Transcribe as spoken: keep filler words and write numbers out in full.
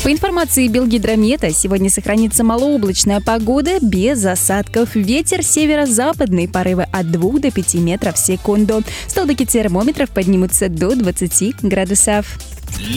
По информации Белгидромета, сегодня сохранится малооблачная погода без осадков. Ветер северо-западный, порывы от двух до пяти метров в секунду. Столбики термометров поднимутся до двадцати градусов.